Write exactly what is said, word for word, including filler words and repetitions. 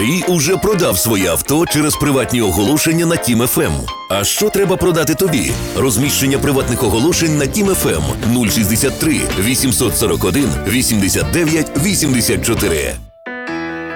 Водій уже продав своє авто через приватні оголошення на Тім еф ем. А що треба продати тобі? Розміщення приватних оголошень на Тім еф ем нуль шістдесят три вісімсот сорок один вісімдесят дев'ять вісімдесят чотири.